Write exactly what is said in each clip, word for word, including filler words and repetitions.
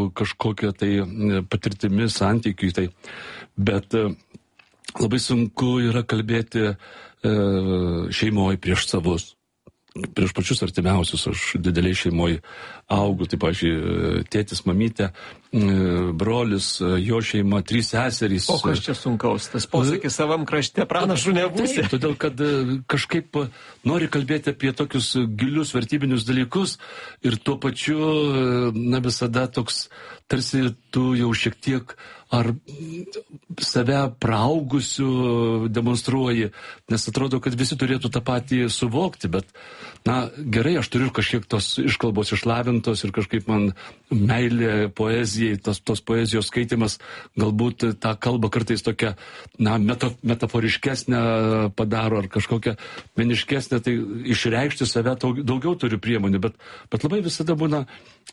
kažkokia tai patirtimi, santykiui. Tai. Bet labai sunku yra kalbėti e, šeimoje prieš savus. Prieš pačius artimiausius, aš dideliai šeimoje augu, taip, pavyzdžiui, tėtis, mamytė, brolis, jo šeima, trys seserys. O kas čia sunkaus? Tas posakis savam krašte pranašu nebūsi. Taip, todėl, kad kažkaip nori kalbėti apie tokius gilius vertybinius dalykus ir tuo pačiu, na, visada toks, tarsi tu jau šiek tiek ar save praaugusiu demonstruoji, nes atrodo, kad visi turėtų tą patį suvokti, bet, na, gerai, aš turiu kažkiek tos iškalbos išlavintos ir kažkaip man meilė poezijai, tos, tos poezijos skaitimas galbūt tą kalbą kartais tokią, na, meta, metaforiškesnę padaro ar kažkokią meniškesnę, tai išreikšti save daugiau turiu priemonių, bet, bet labai visada būna,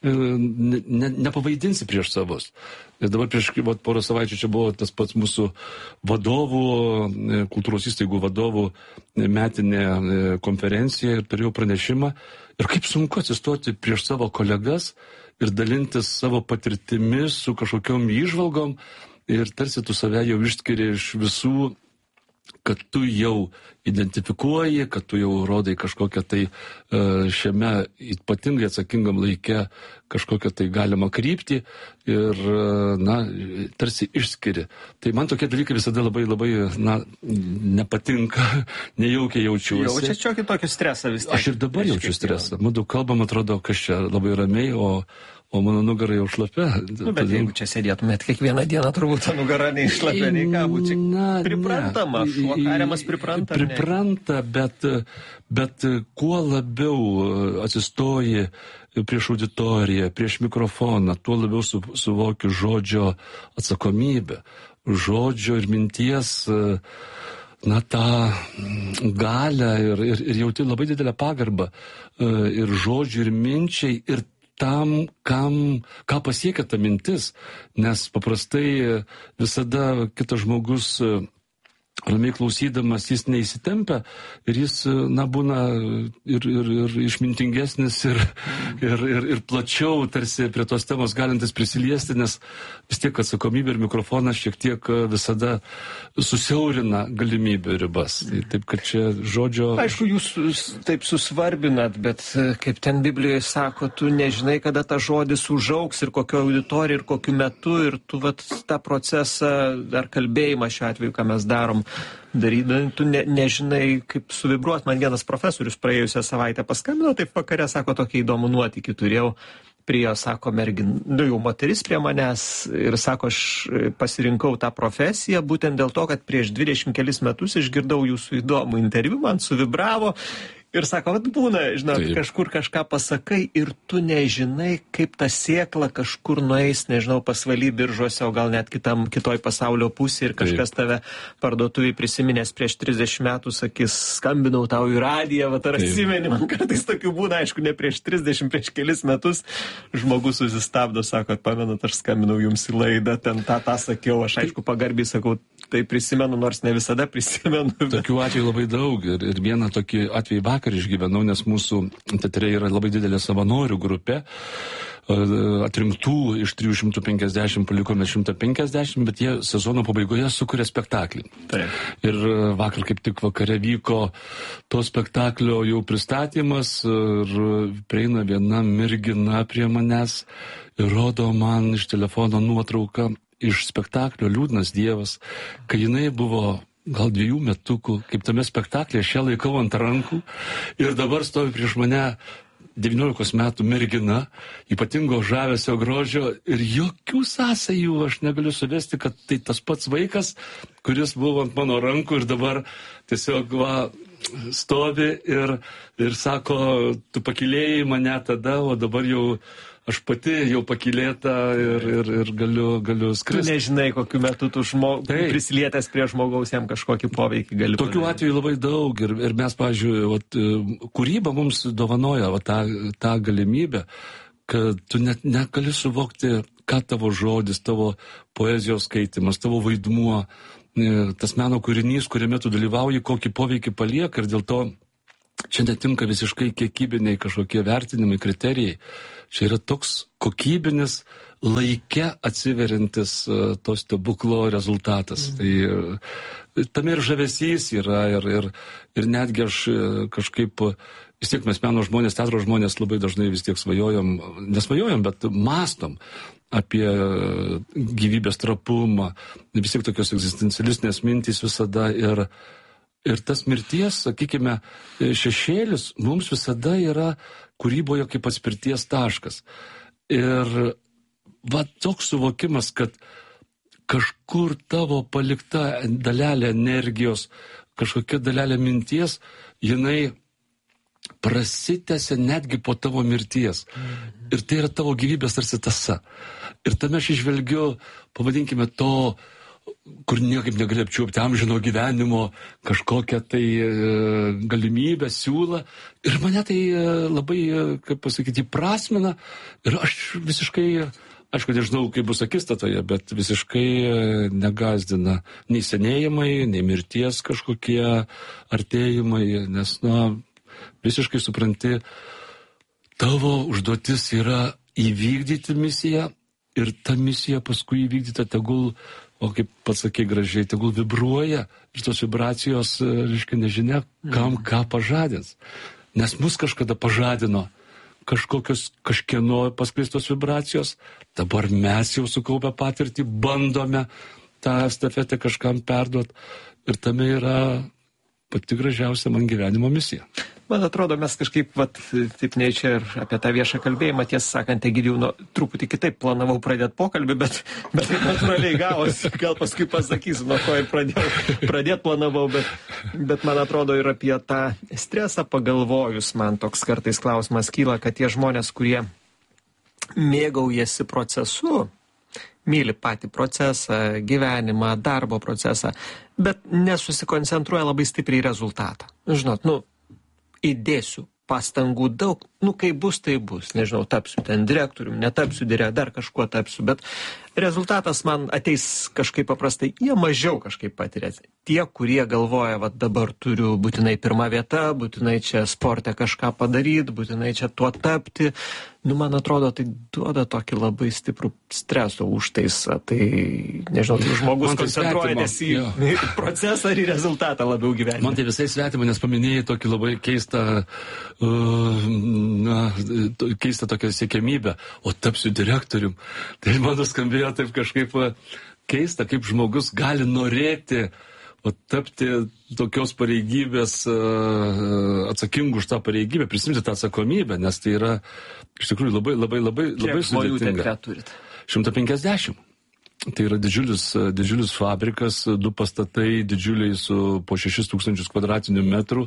ne, ne, nepavaidinsi prieš savus. Ir dabar prieš vat, porą savaičių čia buvo tas pats mūsų vadovų, kultūros įstaigų vadovų metinė konferencija ir turėjau pranešimą. Ir kaip sunku atsistoti prieš savo kolegas ir dalintis savo patirtimis su kažkokiom įžvalgom ir tarsi tu save jau išskiri iš visų, kad tu jau identifikuoji, kad tu jau rodai kažkokią tai šiame ypatingai atsakingam laike kažkokią tai galimą kryptį ir, na, tarsi išskiri. Tai man tokie dalykai visada labai, labai, na, nepatinka, nejaukiai jaučiuosi. Jaučia šiokį tokį stresą vis tiek. Aš ir dabar jaučiu stresą. Mūdu kalbam, atrodo, kas čia labai ramiai, o O mano nugara jau šlapia. Nu, bet jeigu čia sėdėtumėt kiekvieną dieną, turbūt ta nugara nei šlapia, nei ką būtų. Priprantama, šuo kariamas pripranta. Pripranta, bet, bet kuo labiau atsistoji prieš auditoriją, prieš mikrofoną, tuo labiau su, suvokiu žodžio atsakomybę. Žodžio ir minties, na, tą galią ir, ir, ir jauti labai didelę pagarbą ir žodžių, ir minčiai, ir tam, kam, ką pasiekia ta mintis, nes paprastai visada kitas žmogus ramiai klausydamas, jis neįsitempia ir jis, na, būna ir, ir, ir išmintingesnis ir, ir, ir, ir plačiau tarsi prie tos temos galintis prisiliesti, nes vis tiek atsakomybė ir mikrofonas šiek tiek visada susiaurina galimybę ribas. Tai taip, kad čia žodžio... Aišku, jūs taip susvarbinat, bet kaip ten Biblijoje sako, tu nežinai, kada ta žodis užaugs ir kokio auditorija ir kokiu metu ir tu vat tą procesą, dar kalbėjimą šiuo atveju, ką mes darom, darydami, tu ne, nežinai, kaip suvibruot. Man vienas profesorius praėjusią savaitę paskambino, taip vakare, sako, tokį įdomų nuotykį turėjau. Prie jo, sako, mergin, nu jau moteris prie manęs ir sako, aš pasirinkau tą profesiją būtent dėl to, kad prieš dvidešimt kelis metus išgirdau jūsų įdomų interviu, man suvibravo. Ir sako, vat būna, žinot, taip, kažkur kažką pasakai ir tu nežinai, kaip ta sėkla kažkur nueis, nežinau, pasvaly biržuose, o gal net kitam, kitoj pasaulio pusė ir kažkas taip tave parduotuvėj prisiminęs prieš trisdešimt metų sakys, skambinau tau į radiją, vat ar atsimeni, man kartais tokių būna, aišku, ne prieš trisdešimt, prieš kelis metus žmogus susistabdo, sako, pamenat, aš skambinau jums į laidą, ten tą, tą sakiau, aš aišku pagarbiai sakau, tai prisimenu, nors ne visada prisimenu. Bet... Tokių atvejų labai daug ir, ir vieną tokį atvejį vakar išgyvenau, nes mūsų teatre yra labai didelė savanorių grupė. Atrinktų iš trijų šimtų penkiasdešimt palikome šimtą penkiasdešimt, bet jie sezono pabaigoje sukuria spektaklį. Taip. Ir vakar kaip tik vakare vyko to spektaklio jau pristatymas ir prieina viena mergina prie manęs ir rodo man iš telefono nuotrauką iš spektaklio Liūdnas Dievas, kai jinai buvo gal dviejų metukų, kaip tame spektaklėje, aš ją laikau ant rankų ir dabar stovi prieš mane devyniolikos metų mergina, ypatingo žavesio grožio ir jokių sąsajų aš negaliu suvesti, kad tai tas pats vaikas, kuris buvo ant mano rankų ir dabar tiesiog va, stovi ir, ir sako, tu pakylėjai mane tada, o dabar jau aš pati jau pakylėta ir, ir, ir galiu, galiu skristi. Tu nežinai, kokiu metu tu žmog... prisilietęs prie žmogaus jam kažkokį poveikį gali. Tokių atvejų labai daug ir, ir mes, pavyzdžiui, vat, kūryba mums dovanoja vat, tą, tą galimybę, kad tu net negali suvokti, ką tavo žodis, tavo poezijos skaitimas, tavo vaidmuo, tas meno kūrinys, kuriame tu dalyvauji, kokį poveikį palieka ir dėl to čia netinka visiškai kiekybiniai kažkokie vertinimai, kriterijai. Čia yra toks kokybinis, laike atsiverintis to stebuklo rezultatas. Mm. Tai tame ir žavesys yra ir, ir, ir netgi aš kažkaip, vis tiek mes meno žmonės, teatro žmonės labai dažnai vis tiek svajojam, nesvajojam, bet mastom apie gyvybės trapumą, vis tiek tokios egzistencialistinės mintys visada ir, ir tas mirties, sakykime, šešėlis mums visada yra kūryboje kaip atspirties taškas. Ir va toks suvokimas, kad kažkur tavo palikta dalelė energijos, kažkokia dalelė minties, jinai prasitęsia netgi po tavo mirties. Mhm. Ir tai yra tavo gyvybės tarsi tąsa. Ir tame aš išvelgiu, pavadinkime to, kur niekaip negali apčiuopti amžino gyvenimo, kažkokią tai e, galimybę, siūlą. Ir mane tai e, labai, e, kaip pasakyti, prasmina. Ir aš visiškai, aišku, nežinau, kaip bus akistatoje, bet visiškai e, negazdina nei senėjimai, nei mirties kažkokie artėjimai, nes, na, visiškai supranti, tavo užduotis yra įvykdyti misiją ir ta misija paskui įvykdyta tegul, o kaip pasakė gražiai, tegul vibruoja ir tos vibracijos, reiškia, nežinia, kam ką pažadins. Nes mus kažkada pažadino kažkokios kažkieno paskleistos vibracijos, dabar mes jau sukaupę patirtį, bandome tą estafetę kažkam perduoti ir tame yra pati gražiausia man gyvenimo misija. Man atrodo, mes kažkaip, vat, taip nei čia ir apie tą viešą kalbėjimą, tiesą sakant, Egidijau, nu, truputį kitaip planavau pradėti pokalbį, bet, bet taip natūraliai gavosi, gal paskui pasakysiu, nuo ko ir pradėjau, pradėti planavau, bet, bet man atrodo ir apie tą stresą pagalvojus, man toks kartais klausimas kyla, kad tie žmonės, kurie mėgaujasi procesu, myli patį procesą, gyvenimą, darbo procesą, bet nesusikoncentruoja labai stipriai į rezultatą. Žinot, nu, įdėsiu pastangų daug, nu kai bus, tai bus, nežinau, tapsiu ten direktorium, netapsiu direktorium, dar kažkuo tapsiu, bet rezultatas man ateis kažkaip paprastai, jie mažiau kažkaip patiria. Tie, kurie galvoja, va dabar turiu būtinai pirmą vietą, būtinai čia sporte kažką padaryti, būtinai čia tuo tapti, nu man atrodo, tai duoda tokį labai stiprų streso užtaisą, tai nežinau, tai žmogus tai koncentruojantis į jo. Procesą ar į rezultatą labiau gyvenime. Man tai visai svetima, nes paminėjai tokį labai keistą, uh, na, keistą tokią siekiamybę, o tapsiu direktorium. Tai man skambėjo taip kažkaip keista, kaip žmogus gali norėti o tapti tokios pareigybės, atsakingų už tą pareigybę, prisimti tą atsakomybę, nes tai yra iš tikrųjų labai, labai, labai, labai sudėtinga. šimtas penkiasdešimt. Tai yra didžiulis, didžiulis fabrikas, du pastatai didžiuliai su po šešis tūkstančius kvadratinių metrų,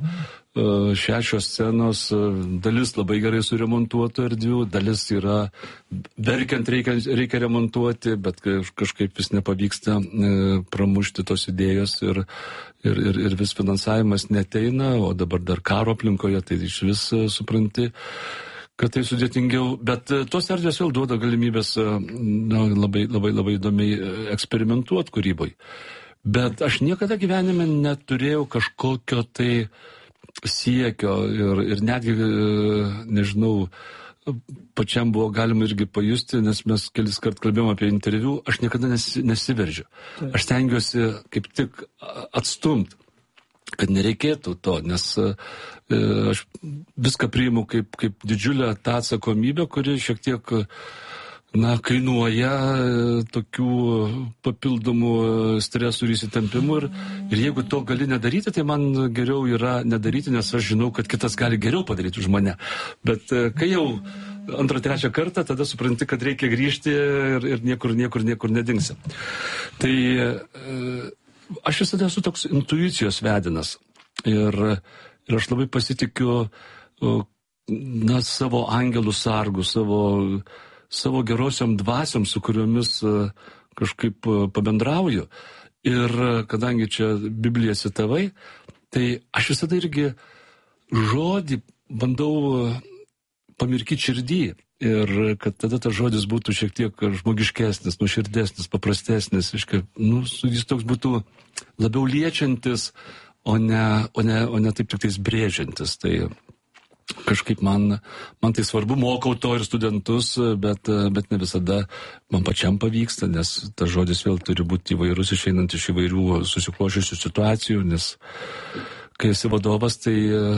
šešios scenos, dalis labai gerai suremontuotų erdvių, dalis yra verkiant reikia, reikia remontuoti, bet kažkaip vis nepavyksta pramušti tos idėjos ir, ir, ir, ir vis finansavimas neteina, o dabar dar karo aplinkoje, tai iš vis supranti, kad tai sudėtingiau, bet tos erdvės vėl duoda galimybės na, labai, labai, labai įdomiai eksperimentuoti kūrybai. Bet aš niekada gyvenime neturėjau kažkokio tai siekio ir, ir netgi, nežinau, pačiam buvo galima irgi pajusti, nes mes kelis kart kalbėjom apie interviu, aš niekada nes, nesiveržiu. Aš stengiuosi kaip tik atstumti, kad nereikėtų to, nes e, aš viską priimu kaip, kaip didžiulę tą atsakomybę, kuri šiek tiek na, kainuoja e, tokių papildomų stresų ir įsitempimų. Ir, ir jeigu to gali nedaryti, tai man geriau yra nedaryti, nes aš žinau, kad kitas gali geriau padaryti už mane. Bet e, kai jau antrą, trečią kartą, tada supranti, kad reikia grįžti ir, ir niekur, niekur, niekur nedingsi. Tai e, aš visada esu toks intuicijos vedinas ir, ir aš labai pasitikiu na, savo angelų sargų, savo, savo gerosiom dvasiom, su kuriomis kažkaip pabendrauju. Ir kadangi čia Bibliją citavai, tai aš visada irgi žodį bandau pamirkyti širdį. Ir kad tada tas žodis būtų šiek tiek žmogiškesnis, nuširdesnis, paprastesnis, iškai, nu, jis toks būtų labiau liečiantis, o ne, o ne, o ne taip tik tais brėžiantis. Tai kažkaip man, man tai svarbu, mokau to ir studentus, bet, bet ne visada man pačiam pavyksta, nes tas žodis vėl turi būti įvairus, išeinant iš įvairių susiklošiusių situacijų, nes kai esi vadovas, tai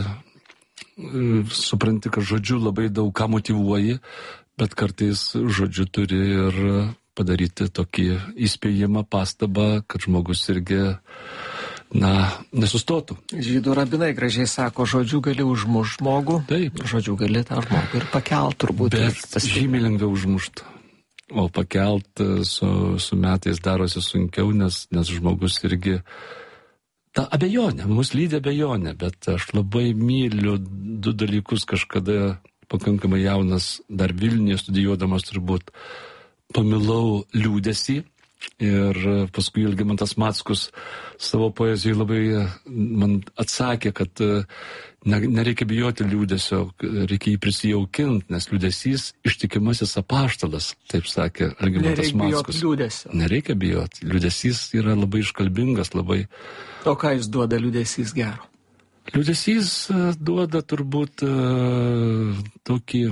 supranti, kad žodžiu labai daug ką motyvuoji, bet kartais žodžiu turi ir padaryti tokį įspėjimą, pastabą, kad žmogus irgi na, nesustotų. Žydų rabinai gražiai sako, žodžiu gali užmušti žmogų, taip, žodžiu gali tą žmogų ir pakelt turbūt. Bet žymiai lengviau užmušti. O pakelt su, su metais darosi sunkiau, nes, nes žmogus irgi ta abejonė, mus lydi abejonė, bet aš labai myliu du dalykus kažkada pakankamai jaunas, dar Vilniuje studijuodamas turbūt, pamilau liūdesį. Ir paskui Algimantas Mackus savo poezijoje labai man atsakė, kad nereikia bijoti liūdesio, reikia jį prisijaukinti, nes liūdesys ištikimasis apaštalas, taip sakė Algimantas Mackus. Nereikia bijoti liūdesio. Nereikia bijoti. Liūdesys yra labai iškalbingas, labai... O ką jis duoda liūdesys gero? Liūdesys duoda turbūt uh, tokį...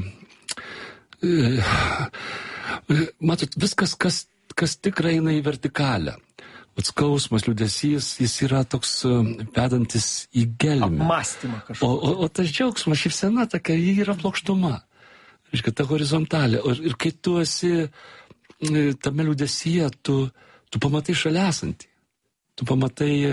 Uh, matot, viskas, kas kas tikrai eina į vertikalę. Skausmas, liūdesys, jis yra toks vedantis į gelmę. Apmąstymą kažkokį. O, o, o tas džiaugsmas, šypsena tokia, ji yra plokštuma. Reiškia, ta horizontalė. Ir, ir kai tu esi tame liūdesyje, tu, tu pamatai šalia esantį. Tu pamatai e,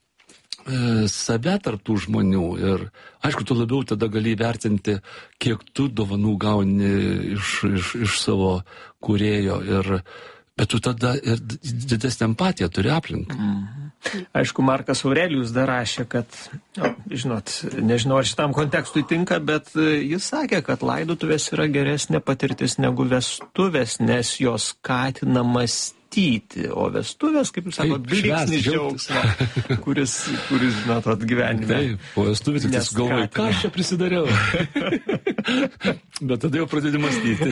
save tarp tų žmonių. Ir aišku, tu labiau tada gali įvertinti, kiek tu dovanų gauni iš, iš, iš savo kūrėjo. Ir bet tu tada ir didesnę empatiją turi aplinką. Mhm. Aišku, Markas Aurelijus dar rašė, kad, o, žinot, nežinau, ar šitam kontekstui tinka, bet jis sakė, kad laidotuvės yra geresnė patirtis negu vestuvės, nes jos skatina mąstyti, o vestuvės, kaip jūs sakote, blyksnis džiaugsmas, kuris, kuris, žinot, atgyvenime. Taip, o vestuvės tai galvoju, ką aš čia prisidariau. Bet tada jau pradėti mąstyti.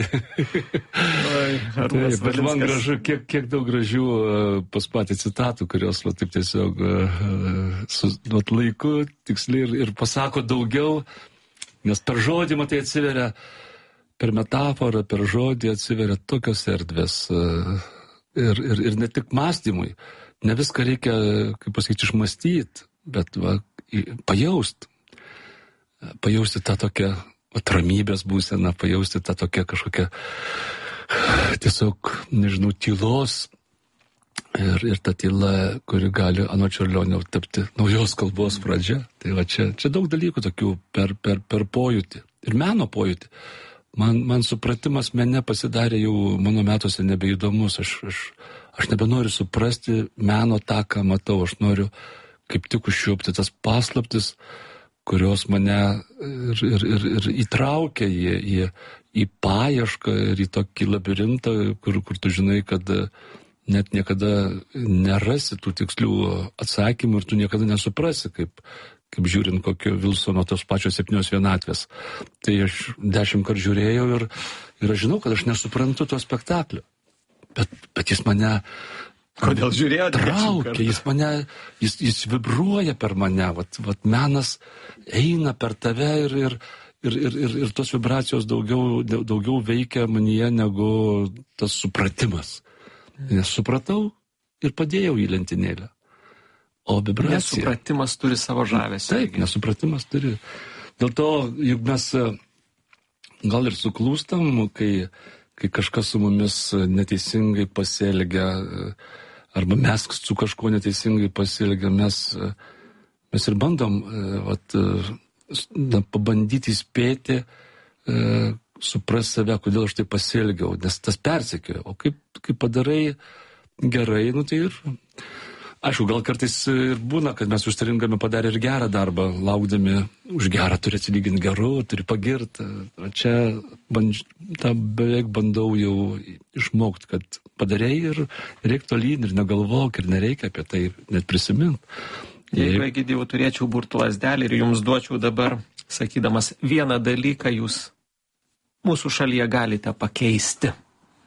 Oi, Taip, bet man gražu, kiek, kiek daug gražių uh, pas patį citatų, kurios va, taip tiesiog uh, su vat, laiku tiksliai ir, ir pasako daugiau, nes per žodį, matai, atsiveria, per metaforą, per žodį atsiveria tokios erdvės uh, ir, ir, ir ne tik mąstymui. Ne viską reikia, kaip pasakyti, išmąstyti, bet va, pajausti. Pajausti tą tokią ramybės būseną, pajausti tą tokią kažkokią tiesiog, nežinau, tylos ir, ir ta tyla, kuri gali anot Čiurlionio tapti naujos kalbos pradžia. Tai va čia, čia daug dalykų tokių per, per, per pojūtį ir meno pojūtį. Man, man supratimas mene pasidarė jau mano metuose nebeįdomus. Aš, aš, aš nebenoriu suprasti meno tą, ką matau. Aš noriu kaip tik užšiopti tas paslaptis, kurios mane ir, ir, ir, ir įtraukia į, į, į paiešką ir į tokį labirintą, kur, kur tu žinai, kad net niekada nerasi tų tikslių atsakymų ir tu niekada nesuprasi, kaip, kaip žiūrint kokio Vilsono tos pačios septynios vienatvės. Tai aš dešimt kart žiūrėjau ir, ir aš žinau, kad aš nesuprantu to spektaklio. Bet, bet jis mane... Kodėl žiūrėjote? Traukia, jis mane, jis, jis vibruoja per mane, vat, vat menas eina per tave ir, ir, ir, ir, ir, ir tos vibracijos daugiau, daugiau veikia manyje negu tas supratimas. Nes supratau ir padėjau į lentynėlę. O vibracija... Nesupratimas turi savo žavesį. Taip, nesupratimas turi. Dėl to, juk mes gal ir suklūstam, kai, kai kažkas su mumis neteisingai pasielgia, arba mes su kažkuo neteisingai pasielgia, mes, mes ir bandom vat, na, pabandyti įspėti, supras save, kodėl aš tai pasielgiau, nes tas persekioja. O kaip, kaip padarai gerai, nu tai ir... Aišku, gal kartais ir būna, kad mes užsiringame padarę ir gerą darbą, laukdami už gerą turi atsilyginti geru, turi pagirti. O čia bandž... tą beveik bandau jau išmokti, kad padarei ir reik tolyn ir negalvok ir nereikia apie tai net prisiminti. Jeigu, Jeigu Egidijau, turėčiau burtų lasdelį ir jums duočiau dabar, sakydamas, vieną dalyką jūs mūsų šalyje galite pakeisti.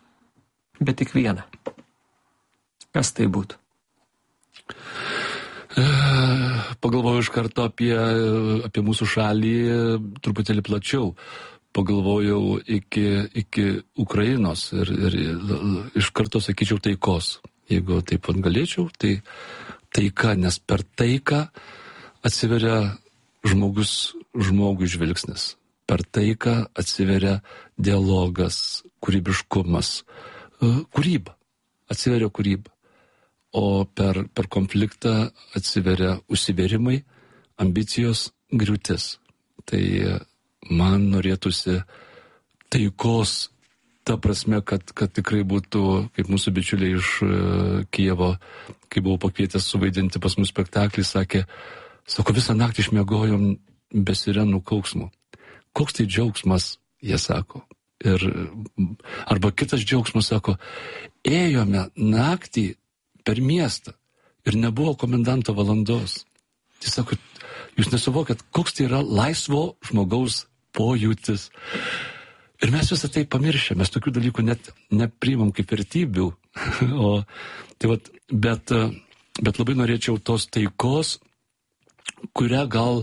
Bet tik vieną. Kas tai būtų? Pagalvoju iš karto apie, apie mūsų šalį truputėlį plačiau. Pagalvojau iki, iki Ukrainos ir, ir iš karto sakyčiau taikos. Jeigu taip pat galėčiau, tai taika, nes per taiką atsiveria žmogus, žmogui žvilgsnis. Per taiką atsiveria dialogas, kūrybiškumas, kūryba. Atsiveria kūryba. O per, per konfliktą atsiveria užsivėrimai, ambicijos, griūtis. Tai man norėtųsi taikos, ta prasme, kad, kad tikrai būtų, kaip mūsų bičiuliai iš Kijevo, kai buvau pakvietęs suvaidinti pas mus spektaklį, sakė, sako, visą naktį išmiegojom be sirenų kauksmų. Koks tai džiaugsmas, jie sako. Ir, arba kitas džiaugsmas, sako, ėjome naktį per miestą ir nebuvo komendanto valandos. Tai sako, jūs nesuvokėt, koks tai yra laisvo žmogaus pojūtis. Ir mes visą tai pamiršę, mes tokių dalykų net nepriimam kaip vertybių. o, tai vat, bet, bet labai norėčiau tos taikos, kurią gal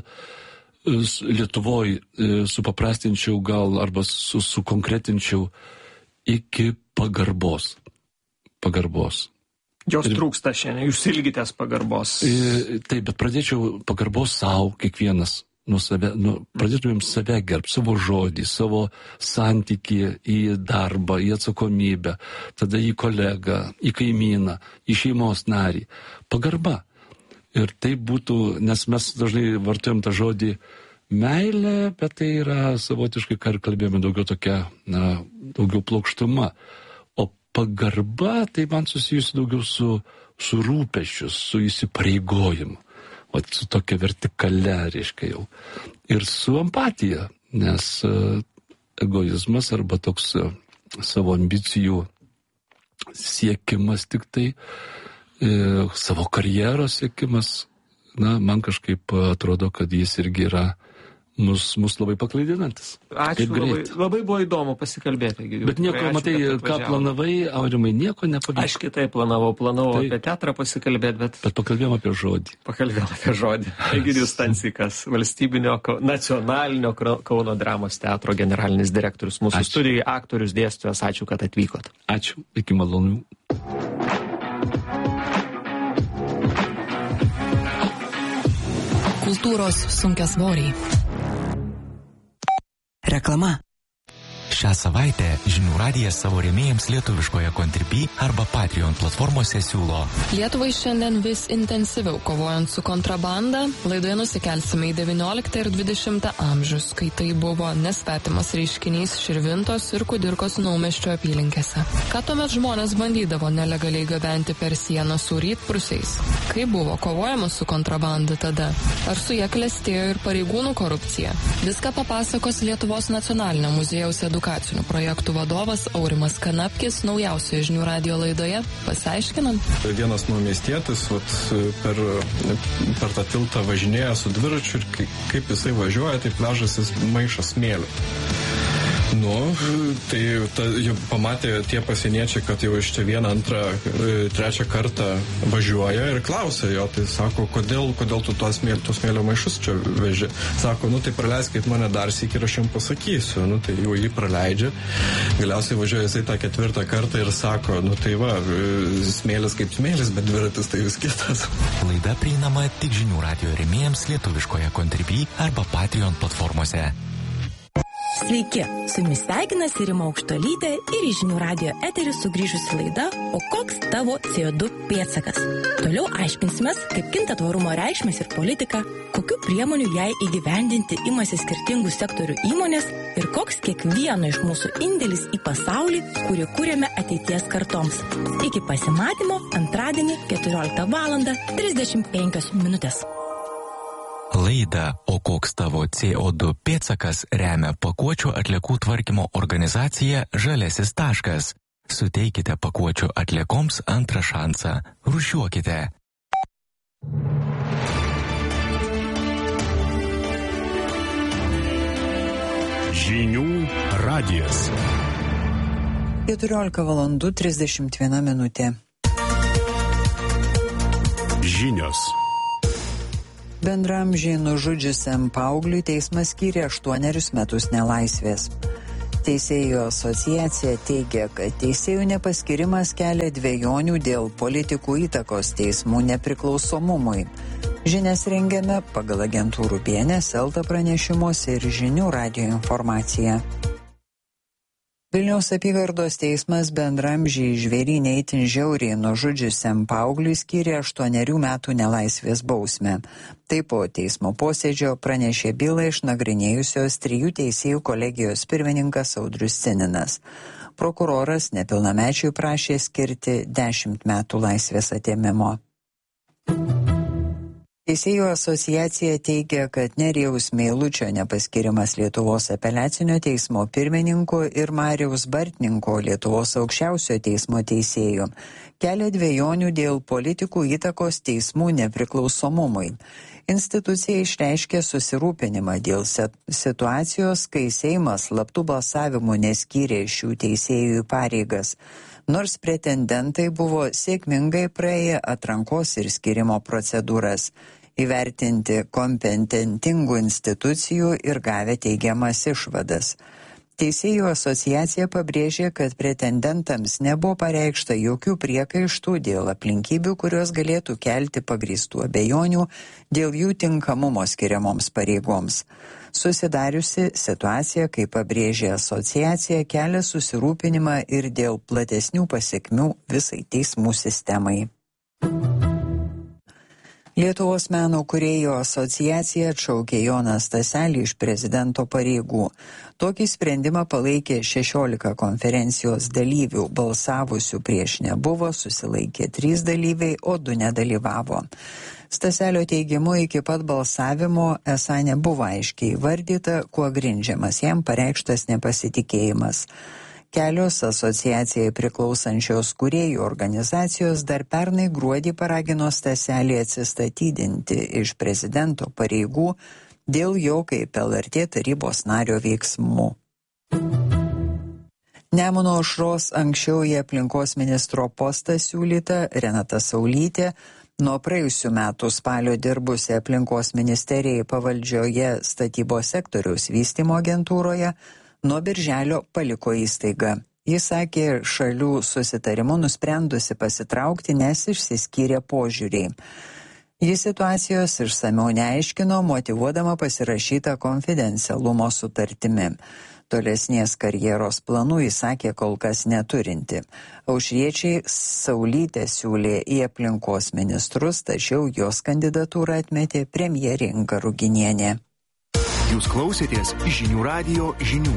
Lietuvoj supaprastinčiau gal arba su, sukonkretinčiau iki pagarbos. Pagarbos. Jos ir, trūksta šiandien, jūs ilgitės pagarbos. Taip, bet pradėčiau pagarbos savo kiekvienas. Nu, save, nu, pradėtumėm save gerbti, savo žodį, savo santykį į darbą, į atsakomybę, tada į kolegą, į kaimyną, į šeimos narį. Pagarba. Ir tai būtų, nes mes dažnai vartojam tą žodį meilė, bet tai yra savotiškai, ką ir kalbėjome, daugiau tokia, na, daugiau plokštuma. O pagarba, tai man susijusi daugiau su, su rūpesčiu, su įsipareigojimu. O su tokia vertikale, reiškia jau. Ir su empatija, nes uh, egoizmas arba toks uh, savo ambicijų siekimas tik tai, uh, savo karjeros siekimas, na, man kažkaip atrodo, kad jis irgi yra mus, mus labai paklaidinantis. Ačiū, labai, labai buvo įdomu pasikalbėti. Bet nieko, ačiū, matai, ką planavai, Aurimai, nieko nepavyko. Aš kitaip planavau, planavau tai, apie teatrą pasikalbėti, bet... Bet pakalbėjom apie žodį. Pakalbėjom apie žodį. Egidijus Stancikas, valstybinio, nacionalinio Kauno dramos teatro generalinis direktorius, mūsų ačiū. Studijai, aktorius, dėstytojas, ačiū, kad atvykot. Ačiū, iki malonių. Kultūros sunkiasvoriai. Reklama. Šią savaitę Žinių radijas savo rėmėjams lietuviškoje Contribui arba Patreon platformose siūlo. Lietuvai šiandien vis intensyviau kovojant su kontrabanda, laidoje nusikelsime į devynioliktą ir dvidešimtą amžius, kai tai buvo nesvetimas reiškinys Širvintos ir Kudirkos Naumiesčio apylinkėse. Ką tuomet žmonės bandydavo nelegaliai gabenti per sieną su rytprūsiais? Kaip buvo kovojama su kontrabanda tada? Ar su ja klestėjo ir pareigūnų korupcija? Viską papasakos Lietuvos nacionalinio muziejaus edukacijos edukacinių projektų vadovas Aurimas Kanapkis naujausioje Žinių radijo laidoje. Pasiaiškinam. Vienas naumiestietis vat, per, per tą tiltą važinėja su dviračiu ir kaip jisai važiuoja, tai pležasis maišas smėlio. Nu, tai ta, jau pamatė tie pasieniečiai, kad jau iš čia vieną, antrą, trečią kartą važiuoja ir klausia jo, tai sako, kodėl, kodėl tu tos smėlio, tos smėlio maišus čia veži. Sako, nu tai praleiskit mane dar sykį ir aš jums pasakysiu. Nu tai jau jį praleidžia. Galiausiai važiuoja jisai tą ketvirtą kartą ir sako, nu tai va, smėlis kaip smėlis, bet dviratis tai vis kitas. Laida prieinama tik Žinių radijo rėmėjams lietuviškoje Contribui arba Patreon platformose. Sveiki, su jumis sveikinasi Rima Aukštuolytė ir į Žinių radijo eterį sugrįžusi laida O koks tavo C O du pėdsakas? Toliau aiškinsimės, kaip kinta tvarumo reikšmės ir politika, kokių priemonių jai įgyvendinti imasi skirtingų sektorių įmonės ir koks kiekvieno iš mūsų indėlis į pasaulį, kurį kūrėme ateities kartoms. Iki pasimatymo antradienį keturioliktą valandą trisdešimt penkios minutės. Laidą O koks tavo C O du pėdsakas remia pakuočių atliekų tvarkymo organizacija Žaliasis taškas. Suteikite pakuočių atliekoms antrą šansą. Rūšiuokite. Žinių radijas. keturiolika valandų trisdešimt viena minutė. Žinios. Bendraamžiai nužudžiusiam paaugliui teismas skyrė aštuonerius metus nelaisvės. Teisėjų asociacija teigia, kad teisėjų nepaskirimas kelia dvejonių dėl politikų įtakos teismų nepriklausomumui. Žinias rengiame pagal agentūrų B N S, Elta pranešimuose ir Žinių radijo informaciją. Vilniaus apygardos teismas bendraamžį žvėrynę itin žiauriai nužudžiusiam paaugliui skyrė aštuonerių metų nelaisvės bausmę. Taip po teismo posėdžio pranešė bylą išnagrinėjusios trijų teisėjų kolegijos pirmininkas Audrius Cininas. Prokuroras nepilnamečiui prašė skirti dešimt metų laisvės atėmimo. Teisėjų asociacija teigia, kad Nerijaus Meilučio nepaskirimas Lietuvos apeliacinio teismo pirmininku ir Marijaus Bartninko Lietuvos aukščiausio teismo teisėjų kelia dvejonių dėl politikų įtakos teismų nepriklausomumui. Institucija išreiškė susirūpinimą dėl situacijos, kai Seimas slaptų balsavimų neskyrė šių teisėjų pareigas, nors pretendentai buvo sėkmingai praėję atrankos ir skyrimo procedūras, įvertinti kompetentingų institucijų ir gavę teigiamas išvadas. Teisėjų asociacija pabrėžė, kad pretendentams nebuvo pareikšta jokių priekaištų dėl aplinkybių, kurios galėtų kelti pagrįstų abejonių dėl jų tinkamumo skiriamoms pareigoms. Susidariusi situacija, kaip pabrėžė asociacija, kelia susirūpinimą ir dėl platesnių pasekmių visai teismų sistemai. Lietuvos meno kūrėjų asociacija atšaukė Joną Staselį iš prezidento pareigų. Tokį sprendimą palaikė šešiolika konferencijos dalyvių, balsavusių prieš nebuvo, susilaikė trys dalyviai, o du nedalyvavo. Staselio teigimu iki pat balsavimo esą nebuvo aiškiai įvardyta, kuo grindžiamas jam pareikštas nepasitikėjimas. Kelios asociacijai priklausančios kūrėjų organizacijos dar pernai gruodį paragino Staselį atsistatydinti iš prezidento pareigų dėl jo kaip L R T tarybos nario veiksmų. Nemuno aušros anksčiau į aplinkos ministro postą siūlyta Renata Saulytė, nuo praėjusių metų spalio dirbusi aplinkos ministerijai pavaldžioje statybos sektoriaus vystymo agentūroje, nuo birželio paliko įstaigą. Jis sakė, šalių susitarimu nusprendusi pasitraukti, nes išsiskyrė požiūriai. Jis situacijos išsamiau neaiškino, motyvuodama pasirašytą konfidencialumo sutartimi. Tolesnės karjeros planų jis sakė kol kas neturinti. Aušriečiai Saulytę siūlė į aplinkos ministrus, tačiau jos kandidatūrą atmetė premjerė Inga Ruginienė. Jūs klausėtės Žinių radijo žinių.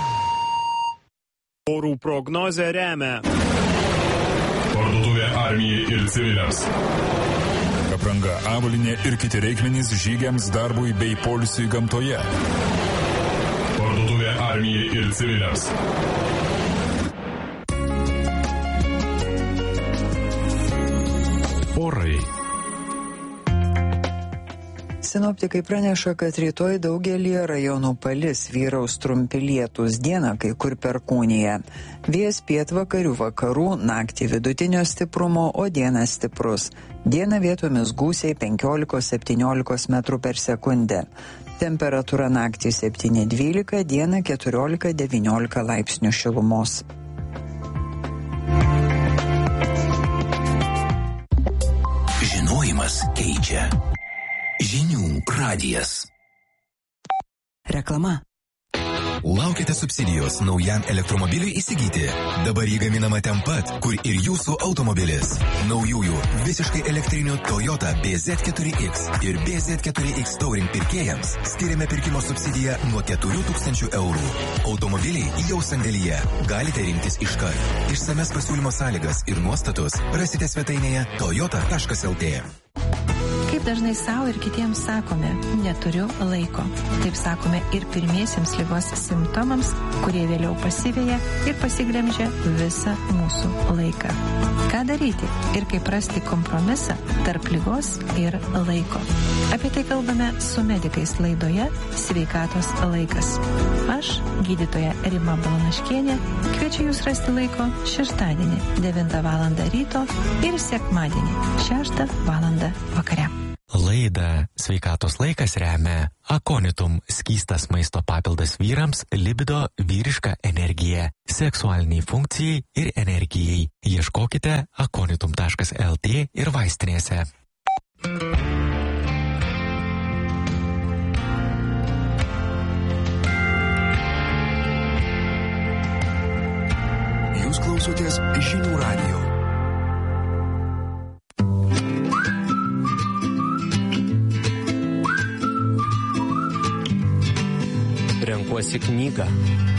Orų prognozę remia Parduotuvė armijai ir civiliams. Apranga, avalynė ir kiti reikmenys žygiams, darbui bei poilsiui gamtoje. Parduotuvė armijai ir civiliams. Orai. Sinoptikai praneša, kad rytoj daugelį rajonų palis, vyraus trumpi lietūs, dieną kai kur perkūnija. Vėjas pietvakarių vakarų, naktį vidutinio stiprumo, o dieną stiprus. Dieną vietomis gūsiai penkiolika septyniolika metrų per sekundę. Temperatūra naktį septyni dvylika, dieną keturiolika devyniolika laipsnių šilumos. Žinojimas keičia. Žinių radijas. Reklama. Laukite subsidijos naujam elektromobiliui įsigyti. Dabar jį gaminama ten pat, kur ir jūsų automobilis. Naujųjų visiškai elektrinių Toyota B Z keturi X ir B Z keturi X Touring pirkėjams skiriame pirkimo subsidiją nuo keturių tūkstančių eurų. Automobiliai jau sandėlyje. Galite rinktis iškart. Išsames pasiūlymo sąlygas ir nuostatus rasite svetainėje toyota taškas el tė. Kaip dažnai savo ir kitiems sakome, neturiu laiko. Taip sakome ir pirmiesiems ligos simptomams, kurie vėliau pasiveja ir pasigremžia visą mūsų laiką. Ką daryti ir kaip rasti kompromisą tarp ligos ir laiko? Apie tai kalbame su medikais laidoje Sveikatos laikas. Aš, gydytoja Rima Balanaškienė, kviečiu jūs rasti laiko šeštadienį devintą valandą ryto ir sekmadienį šeštą valandą vakare. Lai Laidą Sveikatos laikas remia Akonitum skystas maisto papildas vyrams, libido vyriška energija, seksualiniai funkcijai ir energijai. Ieškokite akonitum taškas lt ir vaistinėse. Jūs klausotės Žinių radijo. Renkuosi knygą.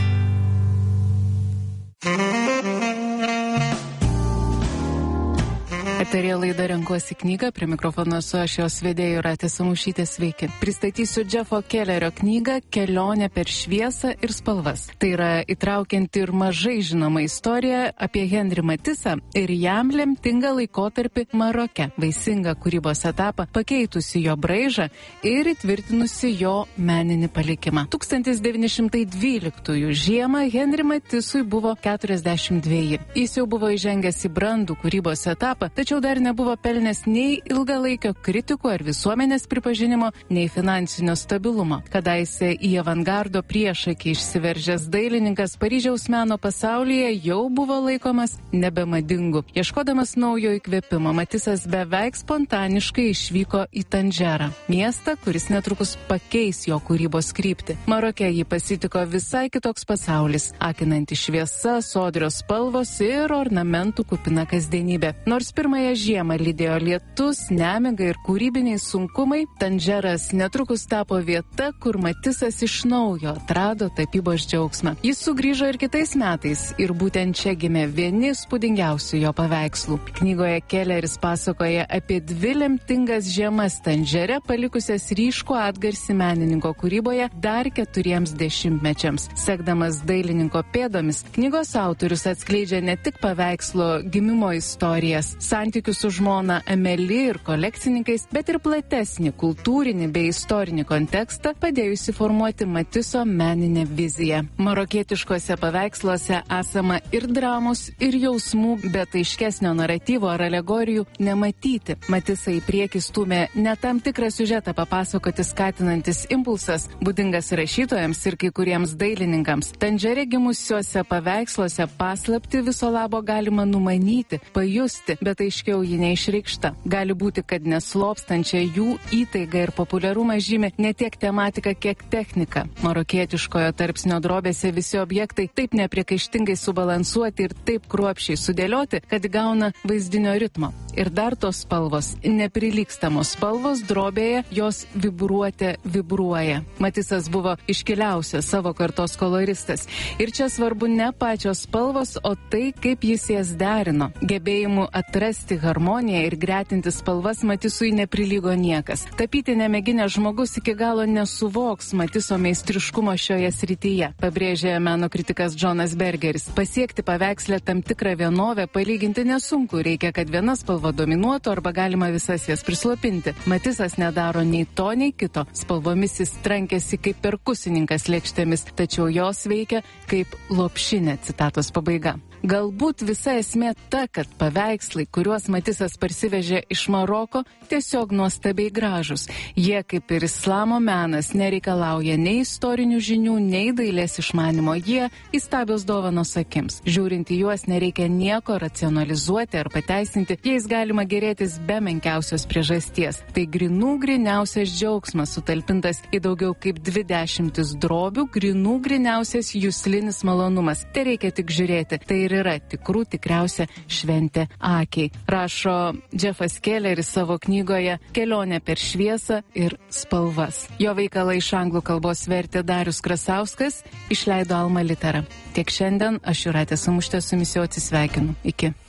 Eterija laida Renkuosi knygą, prie mikrofono su aš jos vedėju Jūratė Samušytė, sveiki. Pristatysiu Jeffo Kellerio knygą Kelionė per šviesą ir spalvas. Tai yra įtraukianti ir mažai žinoma istorija apie Henry Matisą ir jam lemtingą laikotarpį Maroke, vaisingą kūrybos etapą, pakeitusi jo braižą ir įtvirtinusi jo meninį palikimą. tūkstantis devyni šimtai dvyliktųjų žiemą Henry Matisui buvo keturiasdešimt dveji. Jis jau buvo įžengęs į brandų kūrybos etapą, tačiau dar nebuvo pelnęs nei ilgalaikio kritikų ar visuomenės pripažinimo, nei finansinio stabilumo. Kadaise į avangardo priešakį išsiveržęs dailininkas Paryžiaus meno pasaulyje jau buvo laikomas nebemadingu. Ieškodamas naujo įkvėpimo, Matisas beveik spontaniškai išvyko į Tandžerą, miestą, kuris netrukus pakeis jo kūrybos kryptį. Maroke jį pasitiko visai kitoks pasaulis, akinanti šviesa, sodrios spalvos ir ornamentų kupina kasdienybė. Nors pirmąją žiemą lydėjo lietus, nemiga ir kūrybiniai sunkumai, Tandžeras netrukus tapo vieta, kur Matisas iš naujo atrado tapybos džiaugsmą. Jis sugrįžo ir kitais metais ir būtent čia gimė vieni spūdingiausių jo paveikslų. Knygoje Kelleris pasakoja apie dvi lemtingas žiemas Tandžere, palikusias ryškų atgarsį menininko kūryboje dar keturiems dešimtmečiams. Sekdamas dailininko pėdomis, knygos autorius atskleidžia ne tik paveikslo gimimo istorijas, santykių su žmona Emily ir kolekcininkais, bet ir platesnį kultūrinį bei istorinį kontekstą, padėjusi formuoti Matiso meninę viziją. Marokietiškuose paveiksluose esama ir dramos, ir jausmų, bet aiškesnio naratyvo ar alegorijų nematyti. Matisą į priekį stūmė ne tam tikrą siužetą papasakoti skatinantis impulsas, būdingas rašytojams ir kai kuriems dailininkams. Tandžere gimusiuose paveiksluose paslaptį viso labo galima numanyti, pajusti, bet aiškiau ji neišreikšta. Gali būti, kad neslopstančia jų įtaiga ir populiarumą žymi ne tiek tematika, kiek technika. Marokietiškojo tarpsnio drobėse visi objektai taip nepriekaištingai subalansuoti ir taip kruopščiai sudėlioti, kad gauna vaizdinio ritmo. Ir dar tos spalvos, neprilygstamos spalvos drobėje, jos vibruotė vibruoja. Matisas buvo iškiliausias savo kartos koloristas. Ir čia svarbu ne pačios spalvos, o tai, kaip jis jas derino. Gebėjimu atrasti harmoniją ir gretinti spalvas Matisui neprilygo niekas. Tapyti nemėginęs žmogus iki galo nesuvoks Matiso meistriškumo šioje srityje, pabrėžė meno kritikas Džonas Bergeris. Pasiekti paveikslę tam tikrą vienovę palyginti nesunku, reikia, kad viena spalva dominuotų arba galima visas jas prislopinti. Matisas nedaro nei to, nei kito. Spalvomis jis trankėsi kaip perkusininkas lėkštėmis, tačiau jos veikia kaip lopšinė, citatos pabaiga. Galbūt visa esmė ta, kad paveikslai, kuriuos Matisas parsivežė iš Maroko, tiesiog nuostabiai gražus. Jie, kaip ir islamo menas, nereikalauja nei istorinių žinių, nei dailės išmanimo. Jie įstabios dovanos akims. Žiūrint į juos nereikia nieko racionalizuoti ar pateisinti, jais galima gerėtis be menkiausios priežasties. Tai grinų griniausias džiaugsmas, sutalpintas į daugiau kaip dvi dešimtis drobių, grinų griniausias juslinis malonumas. Tai reikia tik žiūrėti. Tai ir yra tikrų tikriausia šventė akiai. Rašo Jeffas Kelleris savo knygoje Kelionė per šviesą ir spalvas. Jo veikalą iš anglų kalbos vertė Darius Krasauskas, išleido Alma Litera. Tiek šiandien, aš Jūratė Samušytė su jumis jau atsisveikinu. Iki.